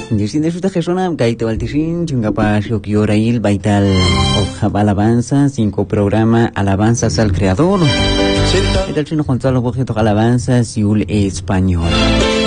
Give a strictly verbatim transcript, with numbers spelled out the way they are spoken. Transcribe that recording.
Dirsin de suta gesona gaita baltisin chungapa shokiorail baital ojab alabanza cinco programa alabanzas al creador. El chino Gonzalo Bojeto alabanza siul español.